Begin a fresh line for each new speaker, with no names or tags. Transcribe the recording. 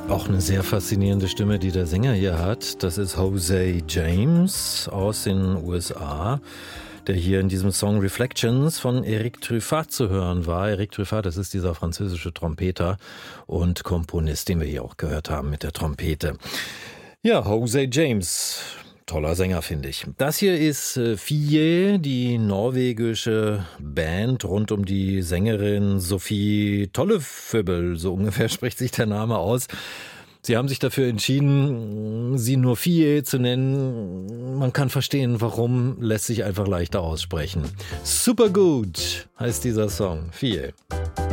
Auch eine sehr faszinierende Stimme, die der Sänger hier hat. Das ist Jose James aus den USA, der hier in diesem Song Reflections von Eric Truffat zu hören war. Eric Truffat, das ist dieser französische Trompeter und Komponist, den wir hier auch gehört haben mit der Trompete. Ja, Jose James, toller Sänger, finde ich. Das hier ist Fie, die norwegische Band rund um die Sängerin Sophie Tolleföbel, so ungefähr spricht sich der Name aus. Sie haben sich dafür entschieden, sie nur Fie zu nennen. Man kann verstehen, warum, lässt sich einfach leichter aussprechen. Super gut heißt dieser Song, Fie.